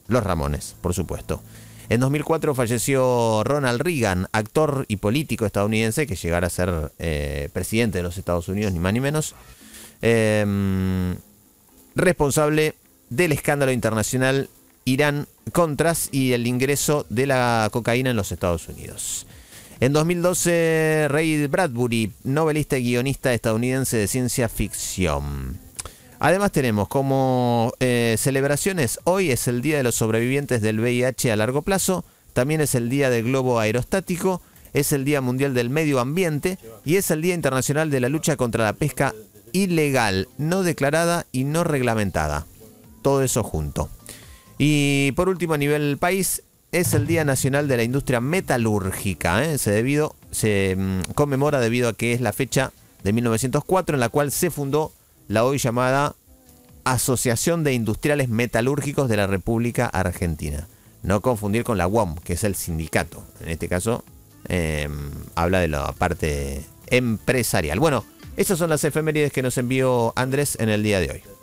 Los Ramones, por supuesto. En 2004 falleció Ronald Reagan, actor y político estadounidense que llegara a ser presidente de los Estados Unidos, ni más ni menos. Responsable del escándalo internacional Irán-Contras y el ingreso de la cocaína en los Estados Unidos. En 2012, Ray Bradbury, novelista y guionista estadounidense de ciencia ficción. Además tenemos como celebraciones, hoy es el Día de los Sobrevivientes del VIH a largo plazo, también es el Día del Globo Aerostático, es el Día Mundial del Medio Ambiente y es el Día Internacional de la Lucha contra la Pesca Ilegal, no declarada y no reglamentada. Todo eso junto. Y por último, a nivel país, es el Día Nacional de la Industria Metalúrgica. Se conmemora debido a que es la fecha de 1904 en la cual se fundó la hoy llamada Asociación de Industriales Metalúrgicos de la República Argentina. No confundir con la UOM, que es el sindicato. En este caso, habla de la parte empresarial. Bueno, esas son las efemérides que nos envió Andrés en el día de hoy.